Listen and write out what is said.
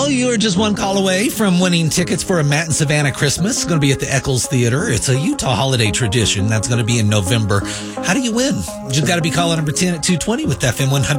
Well, you're just one call away from winning tickets for a Matt and Savannah Christmas. It's going to be at the Eccles Theater. It's a Utah holiday tradition. That's going to be in November. How do you win? You just got to be calling number 10 at 220 with FM 100.